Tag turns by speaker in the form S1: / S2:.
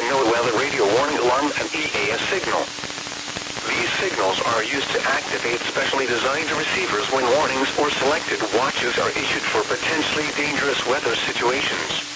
S1: NOAA radio warning alarm and EAS signal. These signals are used to activate specially designed receivers when warnings or selected watches are issued for potentially dangerous weather situations.